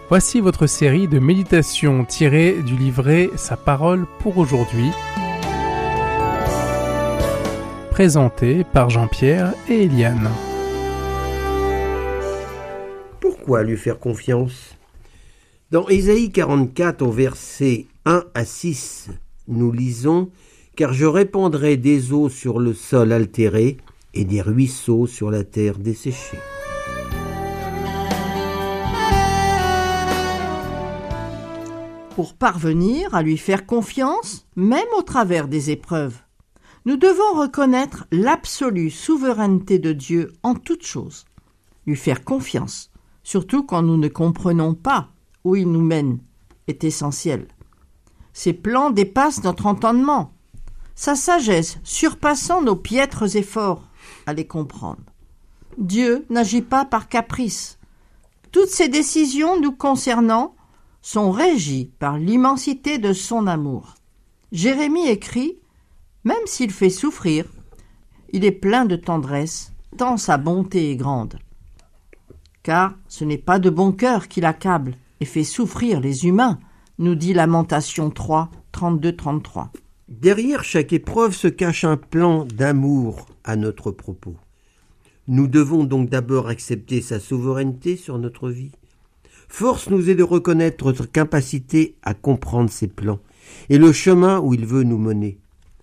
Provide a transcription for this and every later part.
Voici votre série de méditations tirées du livret Sa parole pour aujourd'hui, présentée par Jean-Pierre et Eliane. Pourquoi lui faire confiance ? Dans Ésaïe 44, au verset 1 à 6, nous lisons « Car je répandrai des eaux sur le sol altéré et des ruisseaux sur la terre desséchée. » Pour parvenir à lui faire confiance, même au travers des épreuves, nous devons reconnaître l'absolue souveraineté de Dieu en toutes choses. Lui faire confiance, surtout quand nous ne comprenons pas où il nous mène, est essentiel. Ses plans dépassent notre entendement, sa sagesse surpassant nos piètres efforts à les comprendre. Dieu n'agit pas par caprice. Toutes ses décisions nous concernant sont régies par l'immensité de son amour. Jérémie écrit « Même s'il fait souffrir, il est plein de tendresse, tant sa bonté est grande. » Car ce n'est pas de bon cœur qu'il accable et fait souffrir les humains, nous dit Lamentation 3, 32-33. Derrière chaque épreuve se cache un plan d'amour à notre propos. Nous devons donc d'abord accepter sa souveraineté sur notre vie. Force nous est de reconnaître notre capacité à comprendre ses plans et le chemin où il veut nous mener.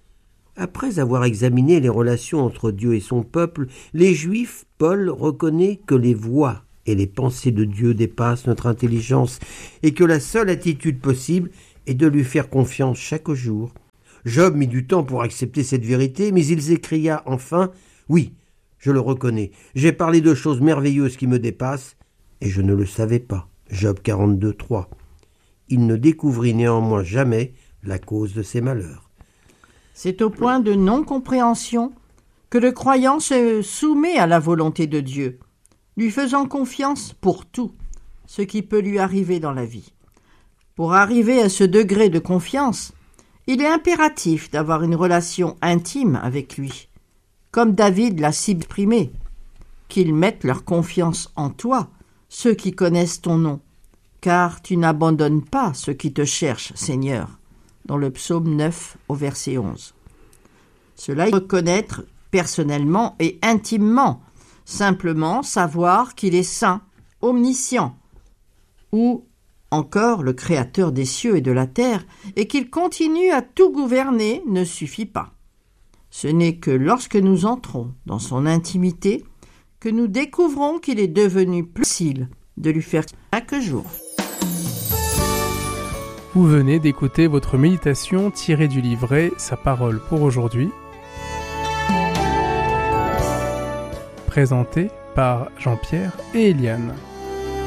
Après avoir examiné les relations entre Dieu et son peuple, les Juifs, Paul reconnaît que les voies et les pensées de Dieu dépassent notre intelligence et que la seule attitude possible est de lui faire confiance chaque jour. Job mit du temps pour accepter cette vérité, mais il s'écria enfin « Oui, je le reconnais, j'ai parlé de choses merveilleuses qui me dépassent et je ne le savais pas. » Job 42, 3. Il ne découvrit néanmoins jamais la cause de ses malheurs. C'est au point de non-compréhension que le croyant se soumet à la volonté de Dieu, lui faisant confiance pour tout, ce qui peut lui arriver dans la vie. Pour arriver à ce degré de confiance, il est impératif d'avoir une relation intime avec lui, comme David l'a si exprimé, qu'ils mettent leur confiance en toi, ceux qui connaissent ton nom, car tu n'abandonnes pas ceux qui te cherchent, Seigneur, dans le psaume 9 au verset 11. Cela est reconnaître personnellement et intimement, simplement savoir qu'il est saint, omniscient, ou encore le créateur des cieux et de la terre, et qu'il continue à tout gouverner ne suffit pas. Ce n'est que lorsque nous entrons dans son intimité que nous découvrons qu'il est devenu plus facile de lui faire chaque jour. Vous venez d'écouter votre méditation tirée du livret Sa parole pour aujourd'hui, présentée par Jean-Pierre et Eliane.